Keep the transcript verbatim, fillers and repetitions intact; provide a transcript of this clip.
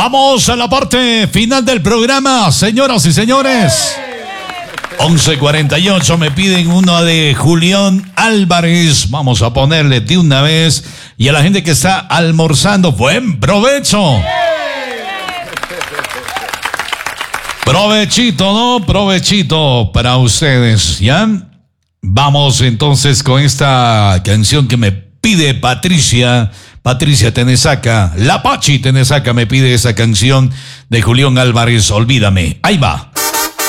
Vamos a la parte final del programa, señoras y señores. once cuarenta y ocho, me piden uno de Julián Álvarez. Vamos a ponerle de una vez. Y a la gente que está almorzando, buen provecho. Provechito, ¿no? Provechito para ustedes, ¿ya? Vamos entonces con esta canción que me pide Patricia. Patricia Tenesaca, la Pachi Tenesaca me pide esa canción de Julián Álvarez, Olvídame. Ahí va.